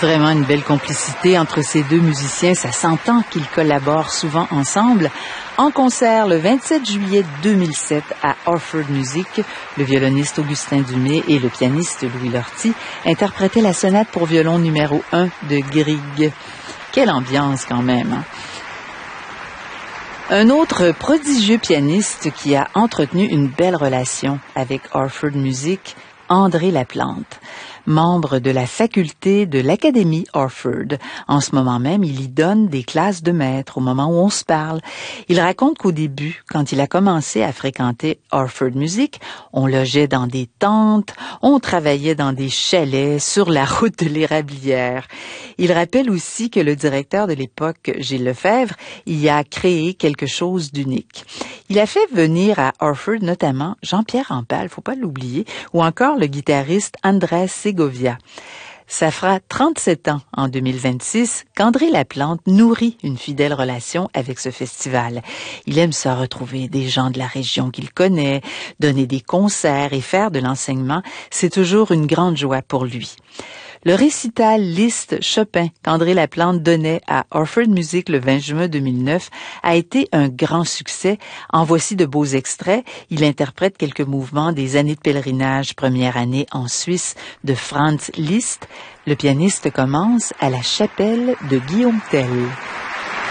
Vraiment une belle complicité entre ces deux musiciens. Ça s'entend qu'ils collaborent souvent ensemble. En concert le 27 juillet 2007 à Orford Music, le violoniste Augustin Dumay et le pianiste Louis Lortie interprétaient la sonate pour violon numéro 1 de Grieg. Quelle ambiance quand même, hein? Un autre prodigieux pianiste qui a entretenu une belle relation avec Orford Music, André Laplante, membre de la faculté de l'Académie Orford. En ce moment même, il y donne des classes de maître au moment où on se parle. Il raconte qu'au début, quand il a commencé à fréquenter Orford Music, on logeait dans des tentes, on travaillait dans des chalets sur la route de l'Érablière. Il rappelle aussi que le directeur de l'époque, Gilles Lefebvre, y a créé quelque chose d'unique. Il a fait venir à Orford notamment Jean-Pierre Rampal, faut pas l'oublier, ou encore le guitariste Andrés Segovia. Ça fera 37 ans en 2026 qu'André Laplante nourrit une fidèle relation avec ce festival. Il aime ça retrouver des gens de la région qu'il connaît, donner des concerts et faire de l'enseignement. C'est toujours une grande joie pour lui. Le récital Liszt Chopin qu'André Laplante donnait à Orford Music le 20 juin 2009 a été un grand succès. En voici de beaux extraits. Il interprète quelques mouvements des années de pèlerinage première année en Suisse de Franz Liszt. Le pianiste commence à la chapelle de Guillaume Tell.